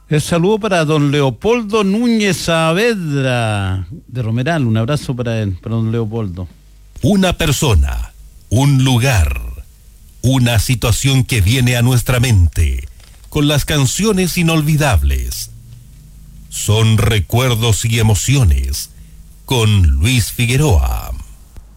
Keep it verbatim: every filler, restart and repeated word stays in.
El saludo para don Leopoldo Núñez Saavedra de Romeral. Un abrazo para él, para don Leopoldo. Una persona, un lugar, una situación que viene a nuestra mente con las canciones inolvidables. Son recuerdos y emociones con Luis Figueroa.